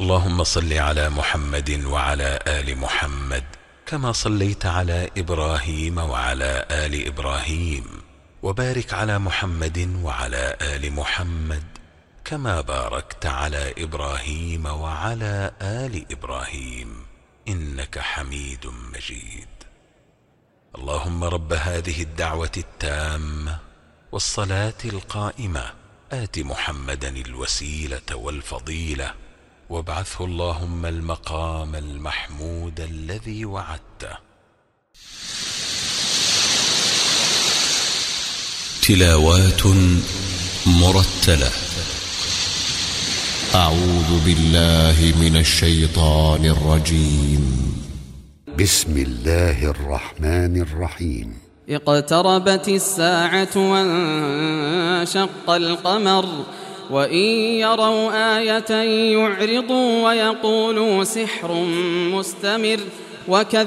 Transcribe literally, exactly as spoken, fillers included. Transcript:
اللهم صل على محمد وعلى آل محمد كما صليت على إبراهيم وعلى آل إبراهيم، وبارك على محمد وعلى آل محمد كما باركت على إبراهيم وعلى آل إبراهيم إنك حميد مجيد. اللهم رب هذه الدعوة التامة والصلاة القائمة آت محمدا الوسيلة والفضيلة وابعثه اللهم المقام المحمود الذي وعدته. تلاوات مرتلة. أعوذ بالله من الشيطان الرجيم. بسم الله الرحمن الرحيم. اقتربت الساعة وانشق القمر وإن يروا آية يعرضوا ويقولوا سحر مستمر وكذلك